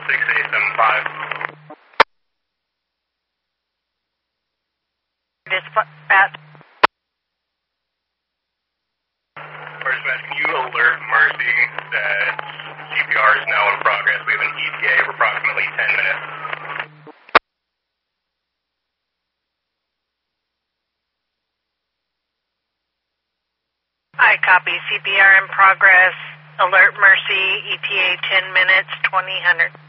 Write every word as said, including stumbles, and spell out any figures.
six eight seven five. Dispatch. Dispatch, can you alert Mercy that C P R is now in progress? We have an E T A of approximately ten minutes. I copy. C P R in progress. Alert Mercy. E T A ten minutes, twenty hundred.